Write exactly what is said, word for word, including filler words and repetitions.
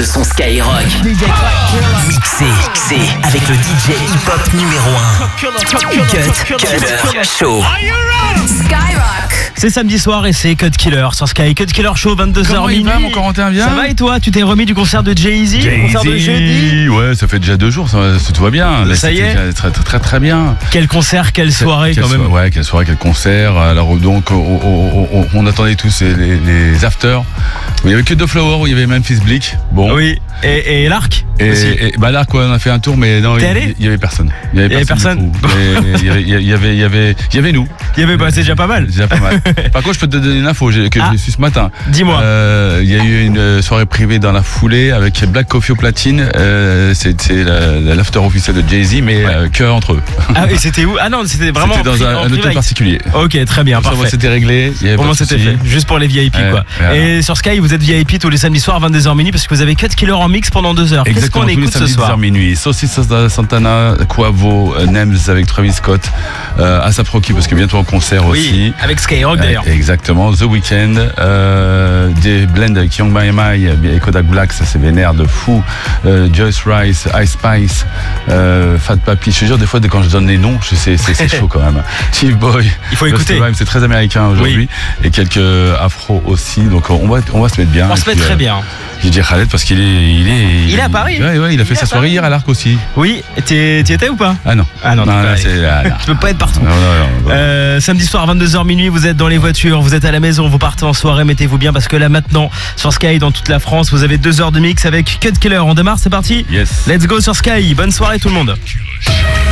de son Skyrock. Mixé, mixé avec le D J hip-hop numéro un. Cut Killer Show. Skyrock. C'est samedi soir et c'est Cut Killer sur Sky. Cut Killer Show, vingt-deux heures Comment il minuit. va, mon Corentin, bien? Ça va et toi? Tu t'es remis du concert de Jay-Z, le concert de jeudi? Ouais, ça fait déjà deux jours, ça, ça tout va bien. Là, Ça y est. Très, très, très, très bien. Quel concert, quelle soirée Quelle quand même. soirée, ouais, quelle soirée, quel concert. Alors donc, on, on, on, on attendait tous les, les afters. Il n'y avait que deux Flower, où il y avait Memphis Bleak. Bon. Oui, et, et l'Arc Et, aussi. et bah là, quoi, on a fait un tour, mais non, T'es il, allé il y avait personne. Il y avait Il y avait personne. du coup. Et Il y avait, il y avait, il y avait, il y avait nous. Il y avait pas, c'est déjà pas mal. C'est déjà pas mal. Par contre, je peux te donner une info j'ai- que Ah. j'ai su ce matin. Dis-moi. Euh, Il y a eu une soirée privée dans la foulée avec Black Coffee au platine. Euh, c'est c'est la- la- l'after officiel de Jay-Z, mais euh, que entre eux. Ah, et c'était où? Ah non, c'était vraiment C'était dans pri- un, en un hôtel private. particulier. Ok, très bien, Ça, parfait. c'était réglé. il y avait Au pas moins de c'était soucis. fait, juste pour les V I P Ouais, quoi. voilà. Et sur Sky, vous êtes V I P tous les samedis soirs, vingt-deux heures minuit, parce que vous avez Cut Killer en mix pendant deux heures. Qu'est-ce Exactement, qu'on tous les écoute ce samedis, soir? dix heures minuit. Saucisse Santana, Quavo, euh, Nems avec Travis Scott, euh, A$ap Rocky parce que bientôt en concert Oui, aussi. avec Skyrock d'ailleurs. Euh, Exactement, The Weeknd, euh, des blends avec Young My My et Kodak Black, ça c'est vénère de fou. Euh, Joyce Rice, Ice Spice, euh, Fat Papi. Je te jure, des fois, quand je donne les noms, je sais, c'est, c'est chaud quand même. Chief Boy, Il faut Busta écouter. Rhymes, c'est très américain aujourd'hui, et quelques afro aussi. Donc on va, on va se mettre bien. On Et se met puis, très euh, bien. D J Khaled parce qu'il est, il est, Il est à Paris. Ouais, ouais, il a fait Il est sa à soirée Paris. hier à l'Arc aussi. Oui, t'y t'y étais ou pas? Ah non. Ah non, t'es pas là, allé. c'est, là, là. Tu peux pas être partout. Non, non, non, non. Euh, samedi soir, vingt-deux heures minuit, vous êtes dans les voitures, vous êtes à la maison, vous partez en soirée, mettez-vous bien parce que là maintenant, sur Sky, dans toute la France, vous avez deux heures de mix avec Cut Killer. On démarre, c'est parti? Yes. Let's go sur Sky. Bonne soirée tout le monde.